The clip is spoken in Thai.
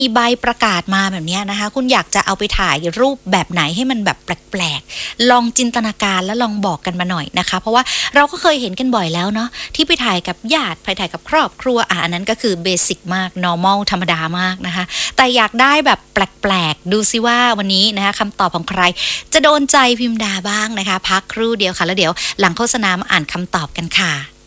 มีใบประกาศมาแบบนี้นะคะคุณอยากจะเอาไปถ่ายรูปแบบไหนให้มันแบบแปลกๆลองจินตนาการแล้วลองบอกกันมาหน่อยนะคะเพราะว่าเราก็เคยเห็นกันบ่อยแล้วเนาะที่ไปถ่ายกับญาติไปถ่ายกับครอบครัวอันนั้นก็คือเบสิกมาก normal ธรรมดามากนะคะแต่อยากได้แบบแปลกๆดูซิว่าวันนี้นะคะคำตอบของใครจะโดนใจพิมดาบ้างนะคะพักครู่เดียวค่ะแล้วเดี๋ยวหลังโฆษณามาอ่านคำตอบกันค่ะ